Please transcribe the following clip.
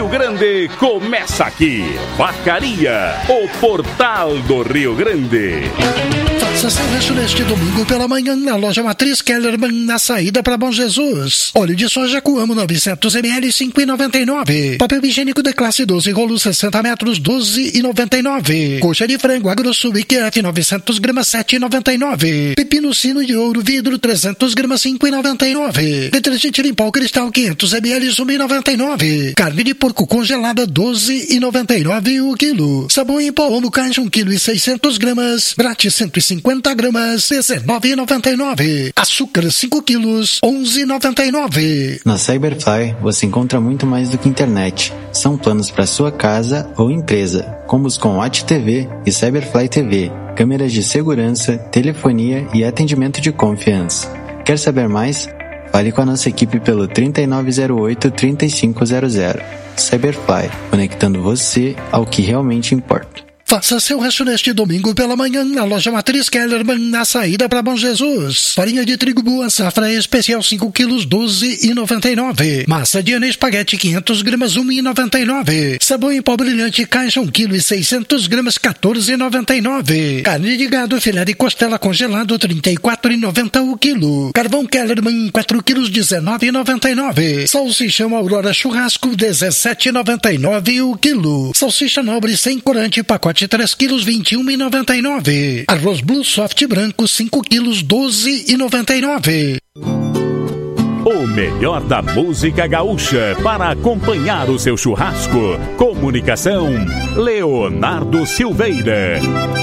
Grande começa aqui. Vacaria, o Portal do Rio Grande. Faça seu rancho neste domingo pela manhã na loja Matriz Kellerman, na saída para Bom Jesus. Óleo de soja Coamo 900 ml, 5,99. Papel higiênico de classe 12 rolos 60 metros, 12,99. Coxa de frango AgroSul IQF 900 gramas, 7,99. Pepino sino de ouro vidro 300 gramas, 5,99. Detergente Limpol Cristal 500 ml, 1,99. Carne de porco congelada 12,99 o quilo. Sabão em pó Omo Caixa 1,6 kg. Grátis 150 gramas, 19,99. Açúcar 5 quilos, 11,99. Na Cyberfly você encontra muito mais do que internet. São planos para sua casa ou empresa, combos com Watch TV e Cyberfly TV, câmeras de segurança, telefonia e atendimento de confiança. Quer saber mais? Fale com a nossa equipe pelo 3908-3500. Cyberfly, conectando você ao que realmente importa. Faça seu rancho neste domingo pela manhã na loja Matriz Kellerman, na saída para Bom Jesus. Farinha de trigo boa safra especial 5 quilos, 12,99. Massa de espaguete 500 gramas, 1,99. Sabão em pó brilhante caixa 1,6 kg, 14,99. Carne de gado filé de costela congelado 34,90 o quilo. Carvão Kellerman 4 quilos, 19,99. Salsichão Aurora Churrasco 17,99 o quilo. Salsicha nobre sem corante pacote 3 quilos, 21,99. Arroz Blue Soft branco 5 quilos, 12,99. O melhor da música gaúcha para acompanhar o seu churrasco. Comunicação Leonardo Silveira.